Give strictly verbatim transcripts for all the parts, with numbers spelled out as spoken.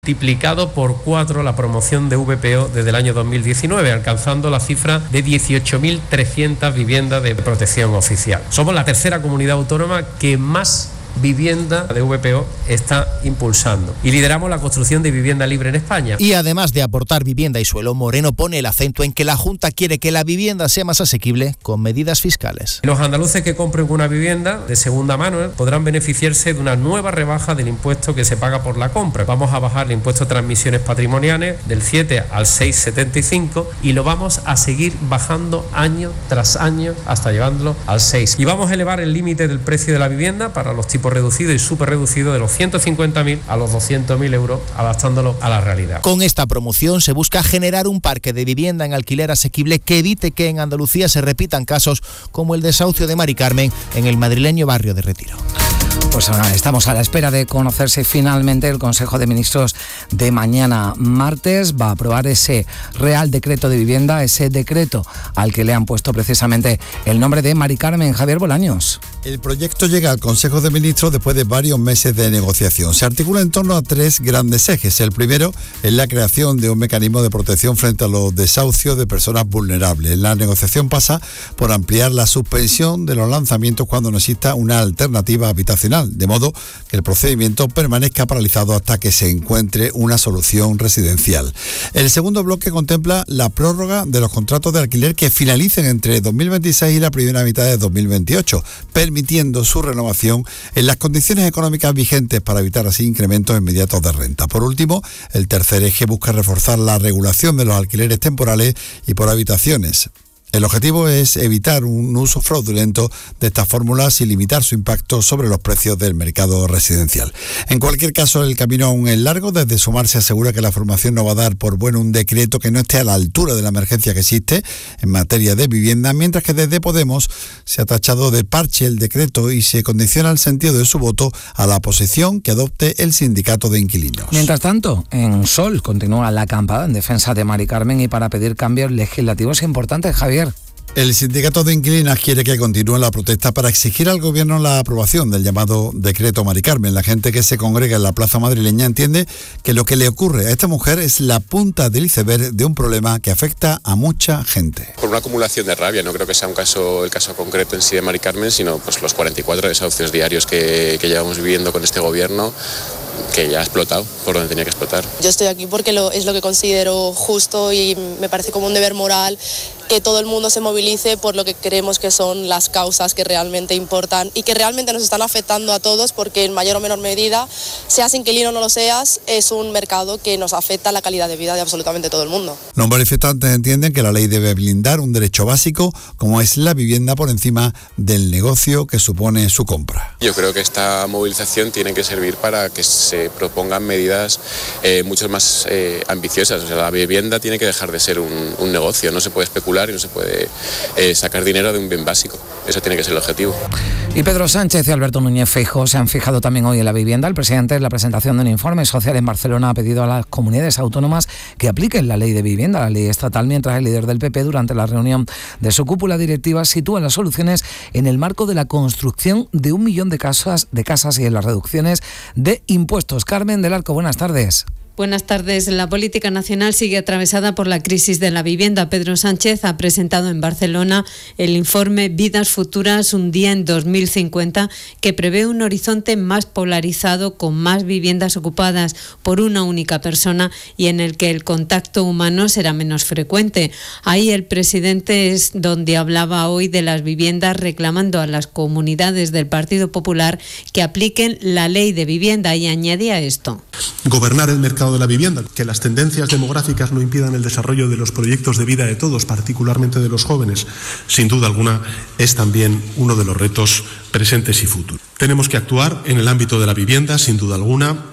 multiplicado por cuatro la promoción de V P O desde el año dos mil diecinueve, alcanzando la cifra de dieciocho mil trescientas viviendas de protección oficial. Somos la tercera comunidad autónoma que más vivienda de V P O está impulsando y lideramos la construcción de vivienda libre en España. Y además de aportar vivienda y suelo, Moreno pone el acento en que la Junta quiere que la vivienda sea más asequible con medidas fiscales. Los andaluces que compren una vivienda de segunda mano podrán beneficiarse de una nueva rebaja del impuesto que se paga por la compra. Vamos a bajar el impuesto de transmisiones patrimoniales del siete al seis coma setenta y cinco y lo vamos a seguir bajando año tras año hasta llevándolo al seis. Y vamos a elevar el límite del precio de la vivienda para los tipos reducido y súper reducido de los ciento cincuenta mil a los doscientos mil euros, adaptándolo a la realidad. Con esta promoción se busca generar un parque de vivienda en alquiler asequible que evite que en Andalucía se repitan casos como el desahucio de Mari Carmen en el madrileño barrio de Retiro. Pues ahora estamos a la espera de conocerse finalmente. El Consejo de Ministros de mañana martes va a aprobar ese Real Decreto de Vivienda, ese decreto al que le han puesto precisamente el nombre de Mari Carmen. Javier Bolaños. El proyecto llega al Consejo de Ministros después de varios meses de negociación. Se articula en torno a tres grandes ejes. El primero es la creación de un mecanismo de protección frente a los desahucios de personas vulnerables. La negociación pasa por ampliar la suspensión de los lanzamientos cuando no exista una alternativa habitacional, de modo que el procedimiento permanezca paralizado hasta que se encuentre una solución residencial. El segundo bloque contempla la prórroga de los contratos de alquiler que finalicen entre dos mil veintiséis y la primera mitad de dos mil veintiocho, permitiendo su renovación en las condiciones económicas vigentes para evitar así incrementos inmediatos de renta. Por último, el tercer eje busca reforzar la regulación de los alquileres temporales y por habitaciones. El objetivo es evitar un uso fraudulento de estas fórmulas y limitar su impacto sobre los precios del mercado residencial. En cualquier caso, el camino aún es largo. Desde Sumar se asegura que la formación no va a dar por bueno un decreto que no esté a la altura de la emergencia que existe en materia de vivienda, mientras que desde Podemos se ha tachado de parche el decreto y se condiciona el sentido de su voto a la posición que adopte el sindicato de inquilinos. Mientras tanto, en Sol continúa la acampada en defensa de Mari Carmen y para pedir cambios legislativos importantes. Javier. El sindicato de inquilinas quiere que continúe la protesta para exigir al gobierno la aprobación del llamado decreto Mari Carmen. La gente que se congrega en la plaza madrileña entiende que lo que le ocurre a esta mujer es la punta del iceberg de un problema que afecta a mucha gente. Por una acumulación de rabia, no creo que sea un caso, el caso concreto en sí de Mari Carmen, sino pues los cuarenta y cuatro desahucios diarios que, que llevamos viviendo con este gobierno, que ya ha explotado por donde tenía que explotar. Yo estoy aquí porque lo, es lo que considero justo y me parece como un deber moral que todo el mundo se movilice por lo que creemos que son las causas que realmente importan y que realmente nos están afectando a todos, porque en mayor o menor medida, seas inquilino o no lo seas, es un mercado que nos afecta a la calidad de vida de absolutamente todo el mundo. Los manifestantes entienden que la ley debe blindar un derecho básico como es la vivienda por encima del negocio que supone su compra. Yo creo que esta movilización tiene que servir para que se propongan medidas eh, mucho más eh, ambiciosas. O sea, la vivienda tiene que dejar de ser un, un negocio, no se puede especular y no se puede eh, sacar dinero de un bien básico. Eso tiene que ser el objetivo. Y Pedro Sánchez y Alberto Núñez Feijóo se han fijado también hoy en la vivienda. El presidente, en la presentación de un informe social en Barcelona, ha pedido a las comunidades autónomas que apliquen la ley de vivienda, la ley estatal, mientras el líder del P P, durante la reunión de su cúpula directiva, sitúa las soluciones en el marco de la construcción de un millón de casas, de casas y en las reducciones de impuestos. Carmen del Arco, buenas tardes. Buenas tardes. La política nacional sigue atravesada por la crisis de la vivienda. Pedro Sánchez ha presentado en Barcelona el informe Vidas Futuras, un día en dos mil cincuenta, que prevé un horizonte más polarizado, con más viviendas ocupadas por una única persona y en el que el contacto humano será menos frecuente. Ahí el presidente es donde hablaba hoy de las viviendas, reclamando a las comunidades del Partido Popular que apliquen la ley de vivienda, y añadía esto. Gobernar el mercado de la vivienda, que las tendencias demográficas no impidan el desarrollo de los proyectos de vida de todos, particularmente de los jóvenes, sin duda alguna es también uno de los retos presentes y futuros. Tenemos que actuar en el ámbito de la vivienda, sin duda alguna,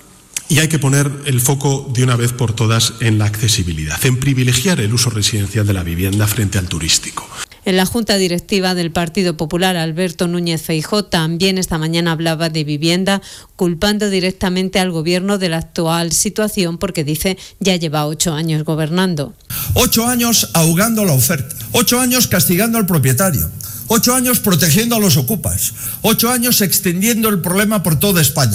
y hay que poner el foco de una vez por todas en la accesibilidad, en privilegiar el uso residencial de la vivienda frente al turístico. En la Junta Directiva del Partido Popular, Alberto Núñez Feijóo también esta mañana hablaba de vivienda, culpando directamente al Gobierno de la actual situación, porque dice ya lleva ocho años gobernando. Ocho años ahogando la oferta, ocho años castigando al propietario, ocho años protegiendo a los ocupas, ocho años extendiendo el problema por toda España.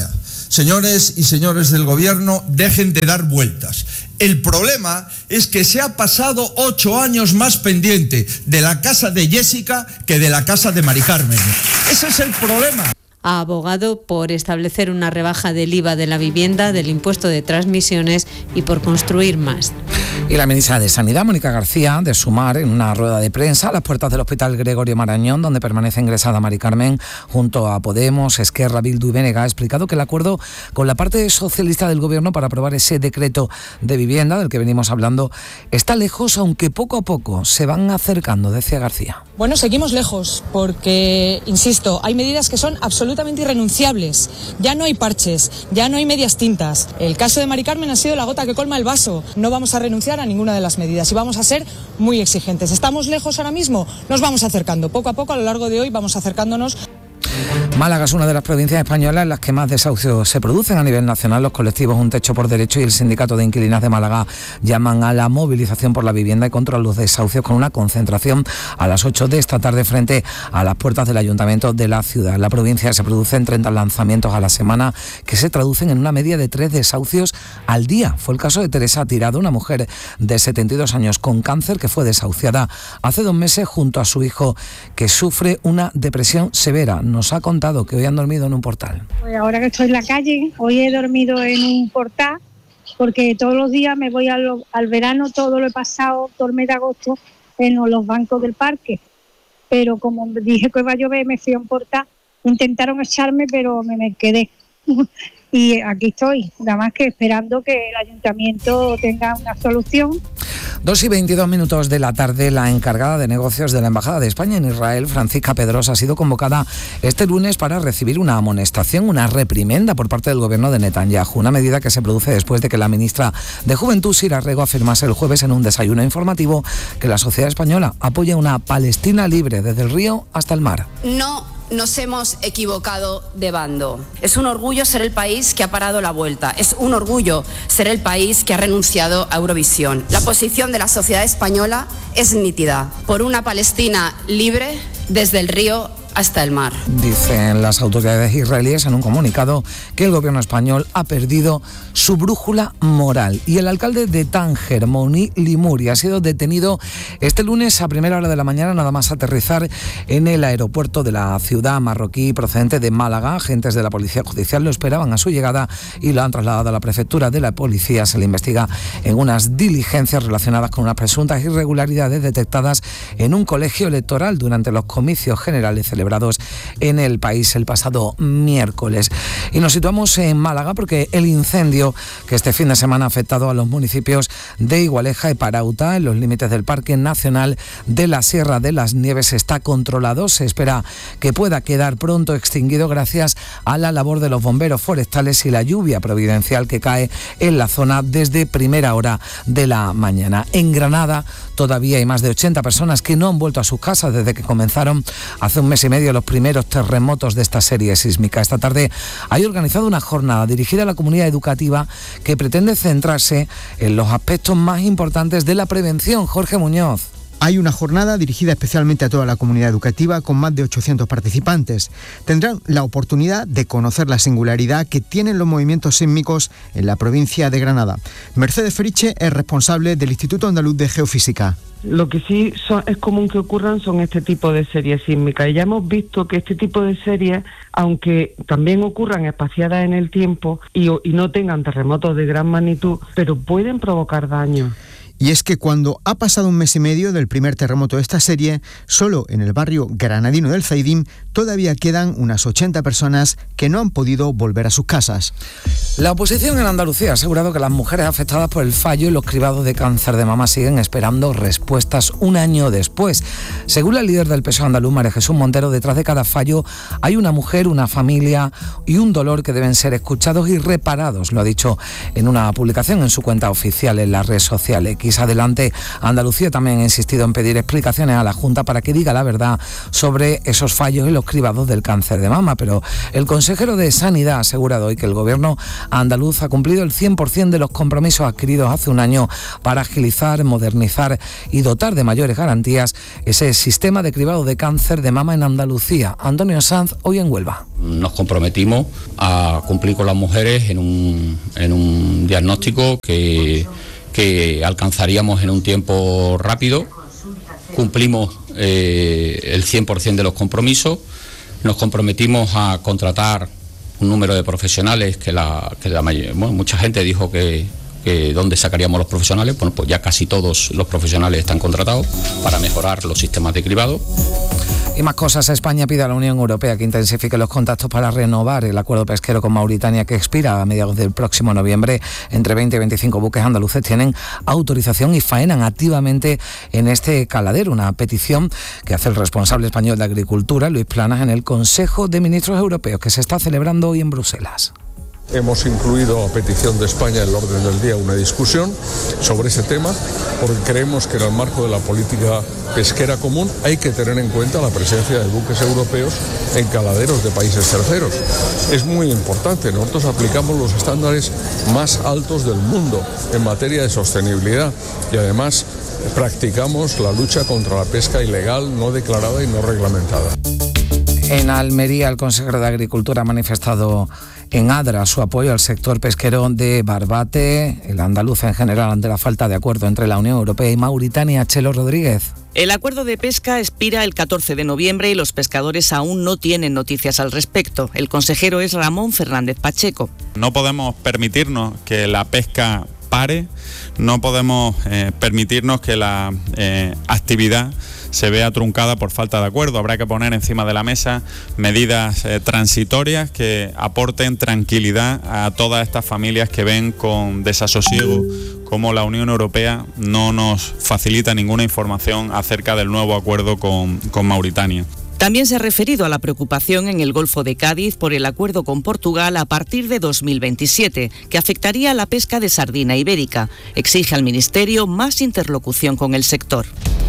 Señores y señores del Gobierno, dejen de dar vueltas. El problema es que se ha pasado ocho años más pendiente de la casa de Jessica que de la casa de Mari Carmen. Ese es el problema. Ha abogado por establecer una rebaja del I V A de la vivienda, del impuesto de transmisiones y por construir más. Y la ministra de Sanidad, Mónica García, de Sumar, en una rueda de prensa a las puertas del Hospital Gregorio Marañón, donde permanece ingresada Mari Carmen, junto a Podemos, Esquerra, Bildu y B N G, ha explicado que el acuerdo con la parte socialista del Gobierno para aprobar ese decreto de vivienda del que venimos hablando está lejos, aunque poco a poco se van acercando, decía García. Bueno, seguimos lejos porque, insisto, hay medidas que son absolutamente irrenunciables. Ya no hay parches, ya no hay medias tintas. El caso de Mari Carmen ha sido la gota que colma el vaso. No vamos a renunciar a ninguna de las medidas y vamos a ser muy exigentes. ¿Estamos lejos ahora mismo? Nos vamos acercando. Poco a poco, a lo largo de hoy, vamos acercándonos. Málaga es una de las provincias españolas en las que más desahucios se producen a nivel nacional. Los colectivos Un Techo por Derecho y el Sindicato de Inquilinas de Málaga llaman a la movilización por la vivienda y contra los desahucios con una concentración a las ocho de esta tarde frente a las puertas del Ayuntamiento de la ciudad. En la provincia se producen treinta lanzamientos a la semana que se traducen en una media de tres desahucios al día. Fue el caso de Teresa Tirado, una mujer de setenta y dos años con cáncer que fue desahuciada hace dos meses junto a su hijo que sufre una depresión severa. Nos ha contado que hoy han dormido en un portal. Pues ahora que estoy en la calle, hoy he dormido en un portal porque todos los días me voy al, al verano, todo lo he pasado, todo el mes de agosto, en los bancos del parque. Pero como dije que iba a llover, me fui a un portal, intentaron echarme, pero me, me quedé. Y aquí estoy, nada más que esperando que el ayuntamiento tenga una solución. Dos y veintidós minutos de la tarde, la encargada de negocios de la Embajada de España en Israel, Francisca Pedrosa, ha sido convocada este lunes para recibir una amonestación, una reprimenda por parte del gobierno de Netanyahu, una medida que se produce después de que la ministra de Juventud, Sira Rego, afirmase el jueves en un desayuno informativo que la sociedad española apoya una Palestina libre desde el río hasta el mar. No nos hemos equivocado de bando. Es un orgullo ser el país que ha parado la vuelta. Es un orgullo ser el país que ha renunciado a Eurovisión. La posición de la sociedad española es nítida. Por una Palestina libre desde el río hasta el mar. Dicen las autoridades israelíes en un comunicado que el gobierno español ha perdido su brújula moral. Y el alcalde de Tánger, Moni Limuri, ha sido detenido este lunes a primera hora de la mañana, nada más aterrizar en el aeropuerto de la ciudad marroquí procedente de Málaga. Agentes de la Policía Judicial lo esperaban a su llegada y lo han trasladado a la prefectura de la policía. Se le investiga en unas diligencias relacionadas con unas presuntas irregularidades detectadas en un colegio electoral durante los comicios generales celebrados en el país el pasado miércoles. Y nos situamos en Málaga porque el incendio que este fin de semana ha afectado a los municipios de Igualeja y Parauta, en los límites del Parque Nacional de la Sierra de las Nieves, está controlado. Se espera que pueda quedar pronto extinguido gracias a la labor de los bomberos forestales y la lluvia providencial que cae en la zona desde primera hora de la mañana. En Granada todavía hay más de ochenta personas que no han vuelto a sus casas desde que comenzaron hace un mes y medio los primeros terremotos de esta serie sísmica. Esta tarde hay organizado una jornada dirigida a la comunidad educativa que pretende centrarse en los aspectos más importantes de la prevención. Jorge Muñoz. Hay una jornada dirigida especialmente a toda la comunidad educativa con más de ochocientos participantes. Tendrán la oportunidad de conocer la singularidad que tienen los movimientos sísmicos en la provincia de Granada. Mercedes Feriche es responsable del Instituto Andaluz de Geofísica. Lo que sí son, es común que ocurran son este tipo de series sísmicas. Y ya hemos visto que este tipo de series, aunque también ocurran espaciadas en el tiempo y, y no tengan terremotos de gran magnitud, pero pueden provocar daños. Y es que cuando ha pasado un mes y medio del primer terremoto de esta serie, solo en el barrio granadino del Zaidín todavía quedan unas ochenta personas que no han podido volver a sus casas. La oposición en Andalucía ha asegurado que las mujeres afectadas por el fallo y los cribados de cáncer de mama siguen esperando respuestas un año después. Según la líder del P S O E andaluz, María Jesús Montero, detrás de cada fallo hay una mujer, una familia y un dolor que deben ser escuchados y reparados. Lo ha dicho en una publicación en su cuenta oficial en la red social X. X adelante, Andalucía también ha insistido en pedir explicaciones a la Junta para que diga la verdad sobre esos fallos en los cribados del cáncer de mama, pero el consejero de Sanidad ha asegurado hoy que el gobierno andaluz ha cumplido el cien por ciento de los compromisos adquiridos hace un año para agilizar, modernizar y dotar de mayores garantías ese sistema de cribado de cáncer de mama en Andalucía. Antonio Sanz, hoy en Huelva. Nos comprometimos a cumplir con las mujeres en un, en un diagnóstico que, que alcanzaríamos en un tiempo rápido. Cumplimos eh, el cien por ciento de los compromisos. Nos comprometimos a contratar un número de profesionales que la, que la mayor, bueno, mucha gente dijo que, que dónde sacaríamos los profesionales. Bueno, pues ya casi todos los profesionales están contratados para mejorar los sistemas de cribado. Y más cosas. España pide a la Unión Europea que intensifique los contactos para renovar el acuerdo pesquero con Mauritania, que expira a mediados del próximo noviembre. Entre veinte y veinticinco buques andaluces tienen autorización y faenan activamente en este caladero, una petición que hace el responsable español de Agricultura, Luis Planas, en el Consejo de Ministros Europeos que se está celebrando hoy en Bruselas. Hemos incluido a petición de España en el orden del día una discusión sobre ese tema, porque creemos que en el marco de la política pesquera común hay que tener en cuenta la presencia de buques europeos en caladeros de países terceros. Es muy importante, nosotros aplicamos los estándares más altos del mundo en materia de sostenibilidad y además practicamos la lucha contra la pesca ilegal, no declarada y no reglamentada. En Almería, el consejero de Agricultura ha manifestado en Adra su apoyo al sector pesquero de Barbate, el andaluz en general, ante la falta de acuerdo entre la Unión Europea y Mauritania. Chelo Rodríguez. El acuerdo de pesca expira el catorce de noviembre y los pescadores aún no tienen noticias al respecto. El consejero es Ramón Fernández Pacheco. No podemos permitirnos que la pesca pare, no podemos eh, permitirnos que la eh, actividad se vea truncada por falta de acuerdo. Habrá que poner encima de la mesa medidas eh, transitorias que aporten tranquilidad a todas estas familias que ven con desasosiego cómo la Unión Europea no nos facilita ninguna información acerca del nuevo acuerdo con, con Mauritania. También se ha referido a la preocupación en el Golfo de Cádiz por el acuerdo con Portugal a partir de dos mil veintisiete, que afectaría a la pesca de sardina ibérica. Exige al Ministerio más interlocución con el sector.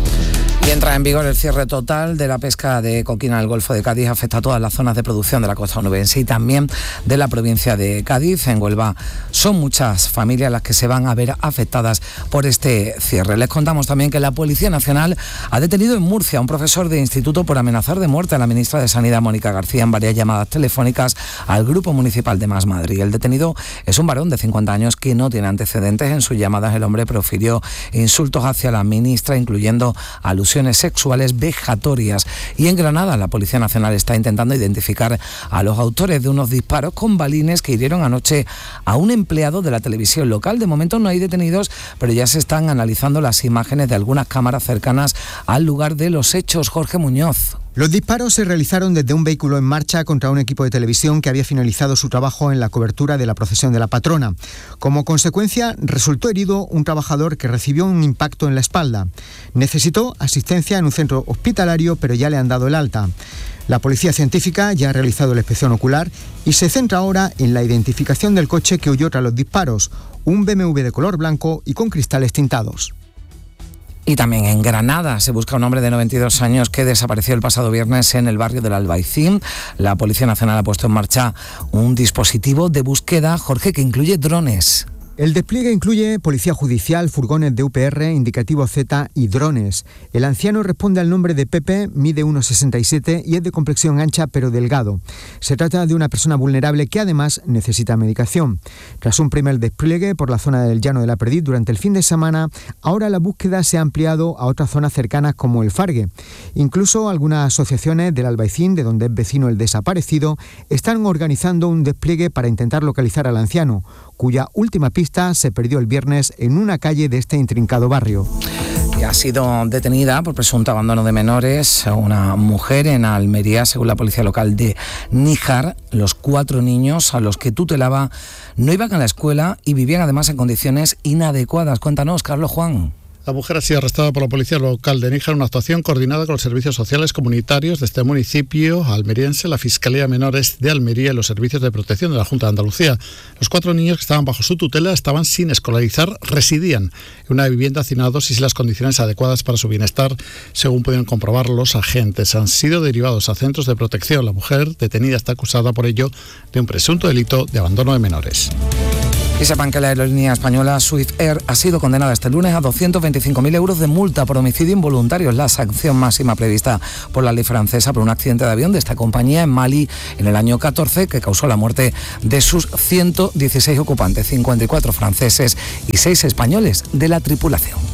Y entra en vigor el cierre total de la pesca de coquina en el Golfo de Cádiz. Afecta a todas las zonas de producción de la costa onubense y también de la provincia de Cádiz. En Huelva son muchas familias las que se van a ver afectadas por este cierre. Les contamos también que la Policía Nacional ha detenido en Murcia a un profesor de instituto por amenazar de muerte a la ministra de Sanidad, Mónica García, en varias llamadas telefónicas al Grupo Municipal de Más Madrid. El detenido es un varón de cincuenta años que no tiene antecedentes. En sus llamadas el hombre profirió insultos hacia la ministra, incluyendo alusiones sexuales vejatorias. Y en Granada la Policía Nacional está intentando identificar a los autores de unos disparos con balines que hirieron anoche a un empleado de la televisión local. De momento no hay detenidos, pero ya se están analizando las imágenes de algunas cámaras cercanas al lugar de los hechos. Jorge Muñoz. Los disparos se realizaron desde un vehículo en marcha contra un equipo de televisión que había finalizado su trabajo en la cobertura de la procesión de la patrona. Como consecuencia, resultó herido un trabajador que recibió un impacto en la espalda. Necesitó asistencia en un centro hospitalario, pero ya le han dado el alta. La policía científica ya ha realizado la inspección ocular y se centra ahora en la identificación del coche que huyó tras los disparos, un B M W de color blanco y con cristales tintados. Y también en Granada se busca un hombre de noventa y dos años que desapareció el pasado viernes en el barrio del Albaicín. La Policía Nacional ha puesto en marcha un dispositivo de búsqueda, Jorge, que incluye drones. El despliegue incluye policía judicial, furgones de U P R, indicativo Z y drones. El anciano responde al nombre de Pepe, mide uno sesenta y siete y es de complexión ancha pero delgado. Se trata de una persona vulnerable que además necesita medicación. Tras un primer despliegue por la zona del Llano de la Perdiz durante el fin de semana, ahora la búsqueda se ha ampliado a otras zonas cercanas como el Fargue. Incluso algunas asociaciones del Albaicín, de donde es vecino el desaparecido, están organizando un despliegue para intentar localizar al anciano, cuya última pista se perdió el viernes en una calle de este intrincado barrio. Y ha sido detenida por presunto abandono de menores una mujer en Almería. Según la policía local de Níjar, los cuatro niños a los que tutelaba no iban a la escuela y vivían además en condiciones inadecuadas. Cuéntanos, Carlos Juan. La mujer ha sido arrestada por la policía local de Níjar en una actuación coordinada con los servicios sociales comunitarios de este municipio almeriense, la Fiscalía de Menores de Almería y los servicios de protección de la Junta de Andalucía. Los cuatro niños que estaban bajo su tutela estaban sin escolarizar, residían en una vivienda hacinados y sin las condiciones adecuadas para su bienestar, según pudieron comprobar los agentes. Han sido derivados a centros de protección. La mujer detenida está acusada por ello de un presunto delito de abandono de menores. Y sepan que la aerolínea española Swift Air ha sido condenada este lunes a doscientos veinticinco mil euros de multa por homicidio involuntario. Es la sanción máxima prevista por la ley francesa por un accidente de avión de esta compañía en Mali en el año catorce que causó la muerte de sus ciento dieciséis ocupantes, cincuenta y cuatro franceses y seis españoles de la tripulación.